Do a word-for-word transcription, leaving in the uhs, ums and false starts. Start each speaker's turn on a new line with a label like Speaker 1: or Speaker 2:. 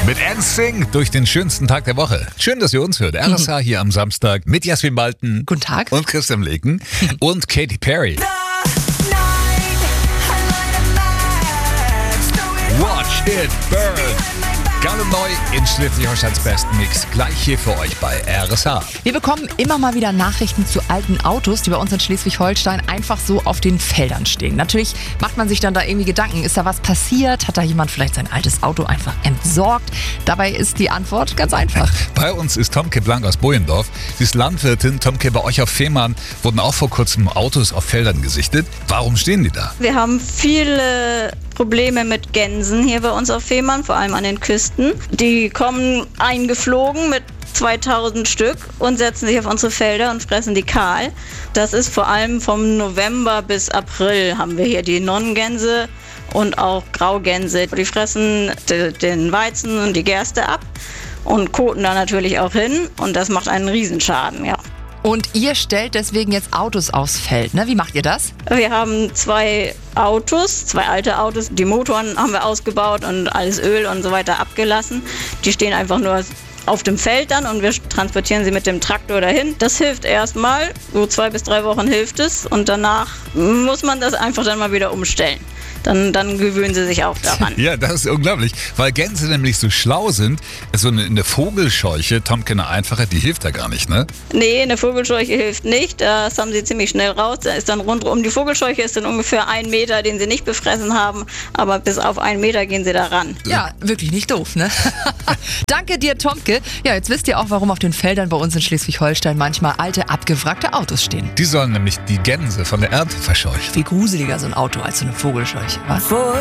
Speaker 1: Mit N Sync durch den schönsten Tag der Woche. Schön, dass ihr uns hört. R S H hier am Samstag mit Jasmin Balten.
Speaker 2: Guten Tag.
Speaker 1: Und Christian Leken und Katy Perry. Watch it burn. Ganz neu in Schleswig-Holsteins besten Mix. Gleich hier für euch bei R S H.
Speaker 2: Wir bekommen immer mal wieder Nachrichten zu alten Autos, die bei uns in Schleswig-Holstein einfach so auf den Feldern stehen. Natürlich macht man sich dann da irgendwie Gedanken, ist da was passiert? Hat da jemand vielleicht sein altes Auto einfach entsorgt? Dabei ist die Antwort ganz einfach.
Speaker 1: Bei uns ist Tomke Blank aus Bohlendorf. Sie ist Landwirtin. Tomke, bei euch auf Fehmarn wurden auch vor kurzem Autos auf Feldern gesichtet. Warum stehen die da?
Speaker 3: Wir haben viele Probleme mit Gänsen hier bei uns auf Fehmarn, vor allem an den Küsten. Die kommen eingeflogen mit zweitausend Stück und setzen sich auf unsere Felder und fressen die kahl. Das ist vor allem vom November bis April haben wir hier die Nonnengänse und auch Graugänse. Die fressen den Weizen und die Gerste ab und koten da natürlich auch hin und das macht einen Riesenschaden, ja.
Speaker 2: Und ihr stellt deswegen jetzt Autos aufs Feld, ne? Wie macht ihr das?
Speaker 3: Wir haben zwei Autos, zwei alte Autos. Die Motoren haben wir ausgebaut und alles Öl und so weiter abgelassen. Die stehen einfach nur auf dem Feld dann und wir transportieren sie mit dem Traktor dahin. Das hilft erstmal, so zwei bis drei Wochen hilft es und danach muss man das einfach dann mal wieder umstellen. Dann, dann gewöhnen sie sich auch daran.
Speaker 1: Ja, das ist unglaublich, weil Gänse nämlich so schlau sind. So eine, eine Vogelscheuche, Tomke, eine einfache, die hilft da gar nicht, ne?
Speaker 3: Nee, eine Vogelscheuche hilft nicht. Das haben sie ziemlich schnell raus. Da ist dann rundum, die Vogelscheuche ist dann ungefähr ein Meter, den sie nicht befressen haben. Aber bis auf einen Meter gehen sie da ran.
Speaker 2: Ja, wirklich nicht doof, ne? Danke dir, Tomke. Ja, jetzt wisst ihr auch, warum auf den Feldern bei uns in Schleswig-Holstein manchmal alte, abgewrackte Autos stehen.
Speaker 1: Die sollen nämlich die Gänse von der Ernte verscheuchen.
Speaker 2: Viel gruseliger so ein Auto als so eine Vogelscheuche, was?